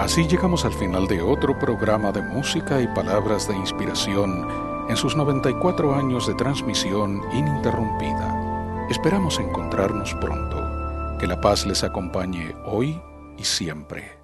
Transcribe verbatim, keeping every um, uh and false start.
Así llegamos al final de otro programa de música y palabras de inspiración en sus noventa y cuatro años de transmisión ininterrumpida. Esperamos encontrarnos pronto. Que la paz les acompañe hoy y siempre.